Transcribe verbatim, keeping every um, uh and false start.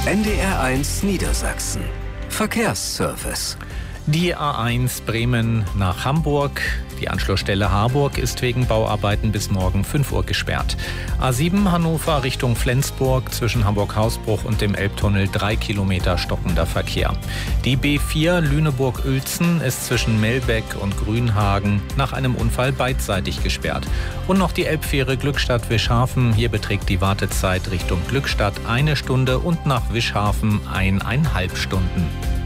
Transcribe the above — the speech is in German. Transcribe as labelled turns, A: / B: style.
A: N D R eins Niedersachsen. Verkehrsservice.
B: Die A eins Bremen nach Hamburg. Die Anschlussstelle Harburg ist wegen Bauarbeiten bis morgen fünf Uhr gesperrt. A sieben Hannover Richtung Flensburg zwischen Hamburg-Hausbruch und dem Elbtunnel drei Kilometer stockender Verkehr. Die B vier Lüneburg-Uelzen ist zwischen Melbeck und Grünhagen nach einem Unfall beidseitig gesperrt. Und noch die Elbfähre Glückstadt-Wischhafen. Hier beträgt die Wartezeit Richtung Glückstadt eine Stunde und nach Wischhafen eineinhalb Stunden.